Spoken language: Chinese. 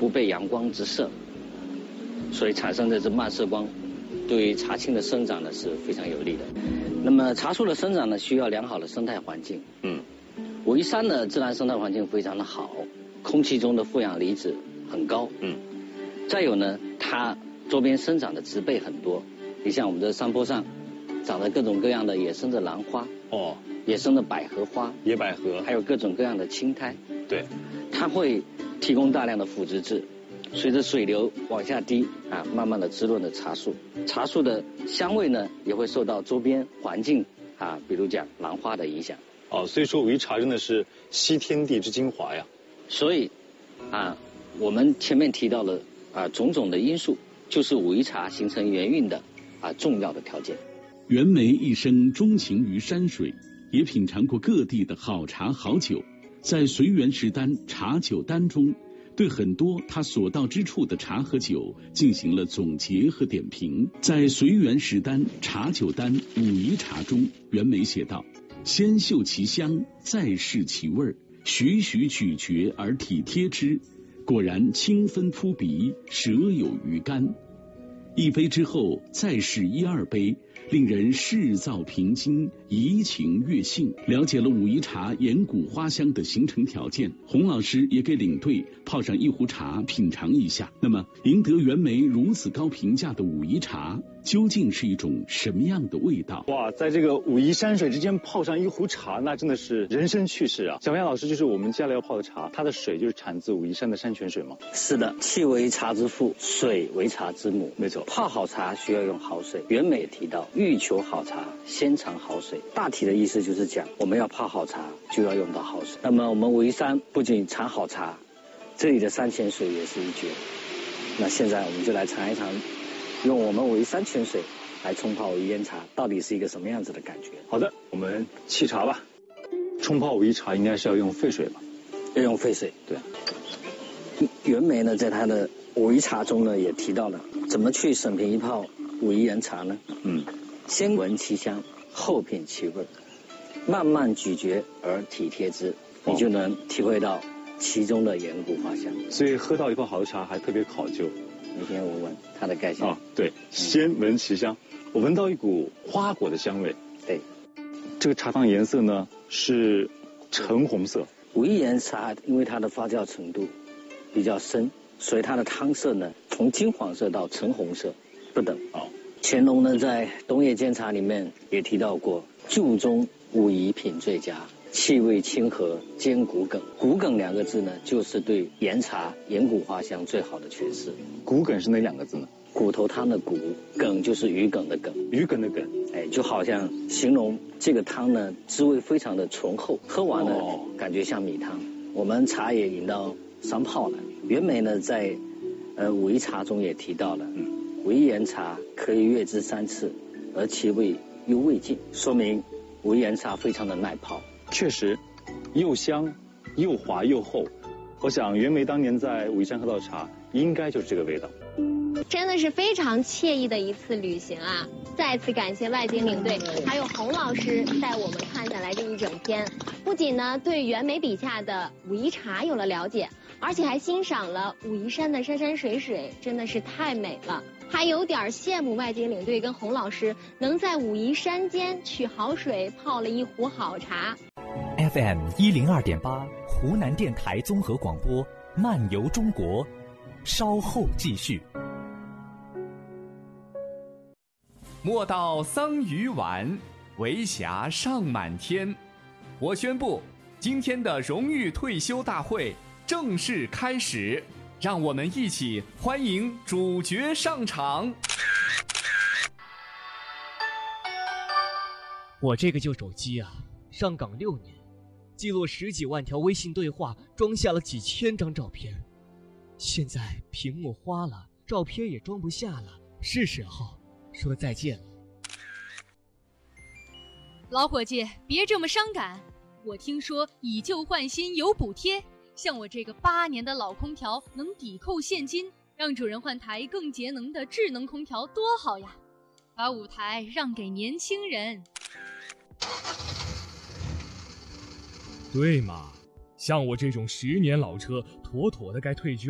不被阳光直射，所以产生的这漫射光对于茶青的生长呢是非常有利的。那么茶树的生长呢需要良好的生态环境。武夷山的自然生态环境非常的好，空气中的负氧离子很高。再有呢，它周边生长的植被很多。你像我们的山坡上长着各种各样的野生的兰花，野生的百合花， 野百合， 还有各种各样的青苔。 对， 它会提供大量的腐殖质，随着水流往下滴慢慢的滋润了茶树。茶树的香味呢也会受到周边环境比如讲兰花的影响。 所以说武夷茶真的是吸天地之精华呀。 所以我们前面提到了种种的因素，就是武夷茶形成元运的重要的条件。 袁枚一生钟情于山水，也品尝过各地的好茶好酒，在《随园食单·茶酒单》中，对很多他所到之处的茶和酒进行了总结和点评。在《随园食单·茶酒单·武夷茶》中，袁枚写道：先嗅其香，再试其味，徐徐咀嚼而体贴之，果然清芬扑鼻，舌有余甘。一杯之后再试一二杯，令人视燥平津，怡情悦性。了解了武夷茶岩谷花香的形成条件，洪老师也给领队泡上一壶茶品尝一下。那么赢得袁枚如此高评价的武夷茶究竟是一种什么样的味道？ 哇，在这个武夷山水之间泡上一壶茶，那真的是人生趣事啊！小杨老师，就是我们接下来要泡的茶，它的水就是产自武夷山的山泉水吗？ 是的，气为茶之父，水为茶之母。 没错， 泡好茶需要用好水。袁枚也提到，欲求好茶，先尝好水。大体的意思就是讲，我们要泡好茶，就要用到好水。那么我们武夷山不仅产好茶，这里的山泉水也是一绝。那现在我们就来尝一尝，用我们武夷山泉水来冲泡武夷岩茶，到底是一个什么样子的感觉？ 好的，我们沏茶吧。冲泡武夷茶应该是要用沸水吧？ 要用沸水。 对。 袁枚呢，在他的武夷茶中呢，也提到了怎么去审评一泡武夷岩茶呢？先闻其香，后品其味，慢慢咀嚼而体贴之，你就能体会到其中的岩谷花香。 所以喝到一泡好的茶还特别考究。 你先闻它的盖香。 对，先闻其香，我闻到一股花果的香味。 对， 这个茶汤颜色呢是橙红色。 武夷岩茶因为它的发酵程度比较深，所以它的汤色呢从金黄色到橙红色不等。乾隆呢在《东野监察》里面也提到过，旧中武夷品最佳，气味清和，兼骨梗。骨梗两个字呢，就是对岩茶岩谷花香最好的诠释。 骨梗是哪两个字呢？ 骨头汤的骨，梗就是鱼梗的梗。 鱼梗的梗。 就好像形容这个汤呢，滋味非常的醇厚，喝完呢感觉像米汤。我们茶也引到商泡了。袁枚呢在武夷茶中也提到了，武夷岩茶可以阅之3次，而其味又未尽，说明武夷岩茶非常的耐泡。 确实，又香又滑又厚。我想袁枚当年在武夷山喝到茶，应该就是这个味道。 真的是非常惬意的一次旅行啊！再次感谢外景领队还有洪老师带我们看下来这一整天，不仅呢对袁枚笔下的武夷茶有了了解，而且还欣赏了武夷山的山山水水，真的是太美了。还有点羡慕外景领队跟洪老师能在武夷山间取好水泡了一壶好茶。 FM 102.8湖南电台综合广播，漫游中国，稍后继续。 莫道桑榆晚，为霞尚满天。我宣布，今天的荣誉退休大会正式开始，让我们一起欢迎主角上场。 我这个旧手机啊，上岗6年，记录10几万条微信对话，装下了几千张照片。现在屏幕花了，照片也装不下了，是时候说再见了。 老伙计，别这么伤感。我听说以旧换新有补贴，像我这个8年的老空调能抵扣现金，让主人换台更节能的智能空调多好呀！把舞台让给年轻人。 对嘛，像我这种10年老车，妥妥的该退居